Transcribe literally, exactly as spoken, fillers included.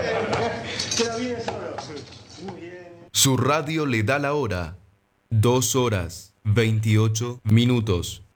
Queda bien solo. Muy bien. Su radio le da la hora. Dos horas, veintiocho minutos.